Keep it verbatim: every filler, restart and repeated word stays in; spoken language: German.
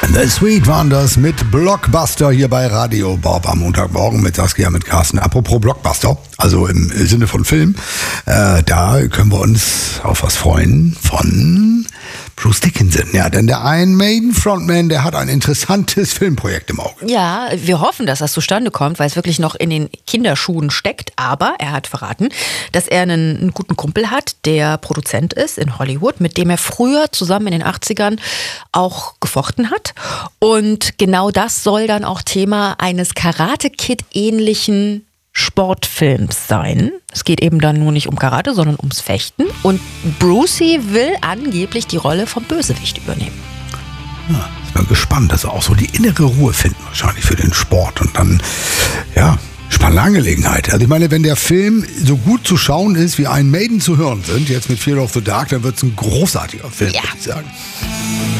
The Sweet waren das mit Blockbuster hier bei Radio Bob am Montagmorgen mit Saskia, mit Carsten. Apropos Blockbuster, also im Sinne von Film, äh, da können wir uns auf was freuen von Bruce Dickinson. Ja, denn der Iron Maiden Frontman, der hat ein interessantes Filmprojekt im Auge. Ja, wir hoffen, dass das zustande kommt, weil es wirklich noch in den Kinderschuhen steckt. Aber er hat verraten, dass er einen, einen guten Kumpel hat, der Produzent ist in Hollywood, mit dem er früher zusammen in den achtzigern auch gefochten hat. Und genau das soll dann auch Thema eines Karate-Kid-ähnlichen Sportfilms sein. Es geht eben dann nur nicht um Karate, sondern ums Fechten. Und Brucey will angeblich die Rolle vom Bösewicht übernehmen. Ja, ich bin gespannt, dass er auch so die innere Ruhe finden wahrscheinlich für den Sport. Und dann, ja, spannende Angelegenheit. Also ich meine, wenn der Film so gut zu schauen ist, wie Iron Maiden zu hören sind, jetzt mit Fear of the Dark, dann wird es ein großartiger Film, ja. würde ich sagen.